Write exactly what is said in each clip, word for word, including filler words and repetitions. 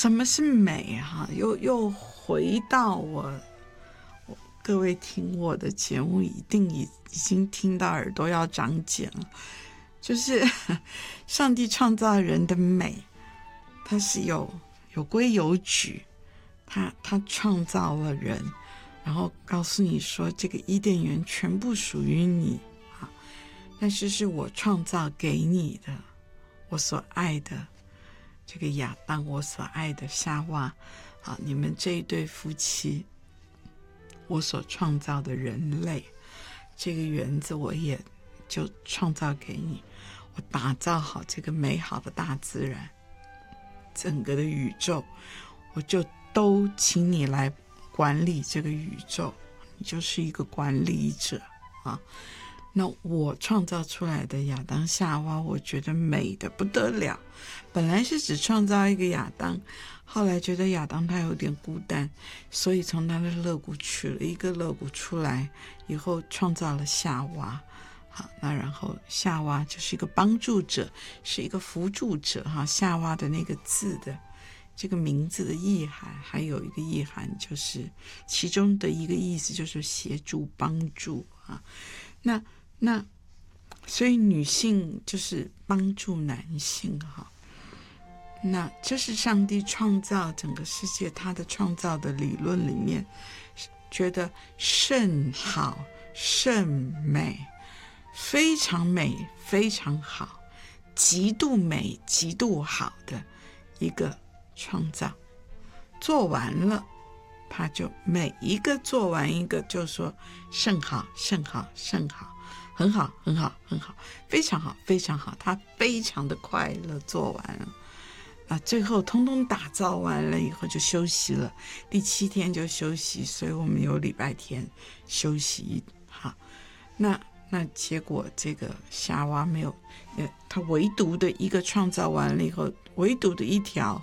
什么是美哈、啊？又又回到我，我各位听我的节目一定已已经听到耳朵要长茧了，就是上帝创造人的美，它是有有规有矩，他他创造了人，然后告诉你说这个伊甸园全部属于你啊，但是是我创造给你的，我所爱的这个亚当，我所爱的夏娃啊，你们这一对夫妻，我所创造的人类，这个园子我也就创造给你，我打造好这个美好的大自然，整个的宇宙，我就都请你来管理这个宇宙，你就是一个管理者啊。那我创造出来的亚当夏娃，我觉得美的不得了。本来是只创造一个亚当，后来觉得亚当他有点孤单，所以从他的肋骨取了一个肋骨出来，以后创造了夏娃。好，那然后夏娃就是一个帮助者，是一个辅助者哈。夏娃的那个字的这个名字的意涵，还有一个意涵就是其中的一个意思就是协助帮助啊。那那所以女性就是帮助男性哈。那这是上帝创造整个世界，他的创造的理论里面觉得甚好甚美，非常美非常好，极度美极度好的一个创造。做完了他就每一个做完一个就说甚好甚好甚好，很好很好很好，非常好非常好，他非常的快乐做完了啊，最后通通打造完了以后就休息了，第七天就休息，所以我们有礼拜天休息。好，那那结果这个夏娃没有，他唯独的一个创造完了以后，唯独的一条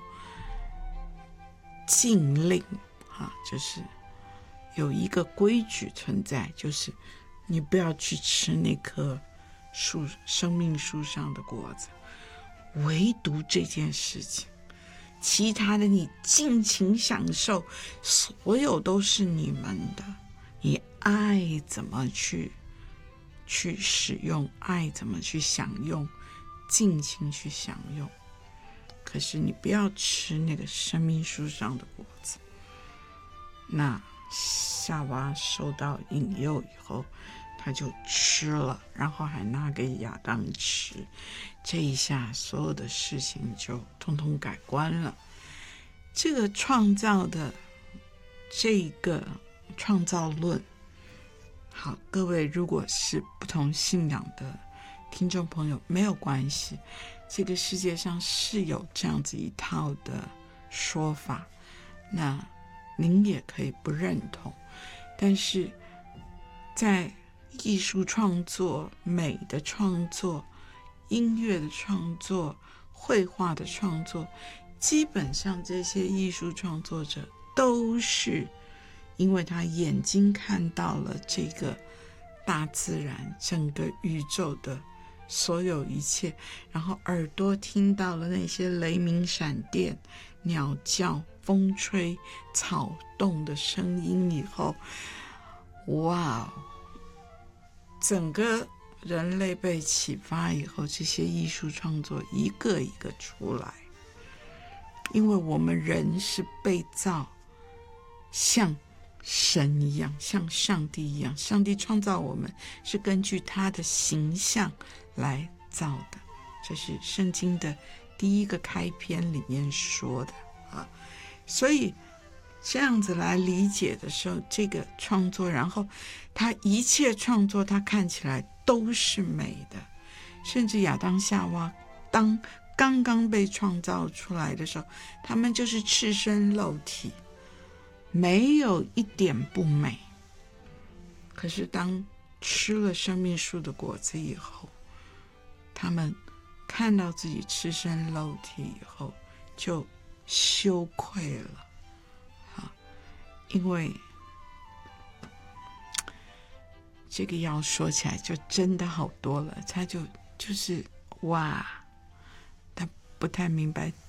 禁令啊，就是有一个规矩存在，就是你不要去吃那棵树生命树上的果子，唯独这件事情，其他的你尽情享受，所有都是你们的，你爱怎么去去使用，爱怎么去享用，尽情去享用，可是你不要吃那个生命树上的果子。那夏娃受到引诱以后，他就吃了，然后还拿给亚当吃，这一下所有的事情就通通改观了。这个创造的这个创造论，好，各位如果是不同信仰的听众朋友没有关系，这个世界上是有这样子一套的说法，那您也可以不认同，但是在艺术创作、美的创作、音乐的创作、绘画的创作，基本上这些艺术创作者都是因为他眼睛看到了这个大自然整个宇宙的所有一切，然后耳朵听到了那些雷鸣闪电、鸟叫、风吹、草动的声音以后，哇，整个人类被启发以后，这些艺术创作一个一个出来。因为我们人是被造像神一样，像上帝一样，上帝创造我们是根据他的形象来造的，这是圣经的第一个开篇里面说的啊。所以这样子来理解的时候，这个创作，然后他一切创作他看起来都是美的，甚至亚当夏娃当刚刚被创造出来的时候，他们就是赤身露体，没有一点不美。可是当吃了生命树的果子以后，他们看到自己赤身露体以后就羞愧了啊，因为这个要说起来就真的好多了，他就就是哇，他不太明白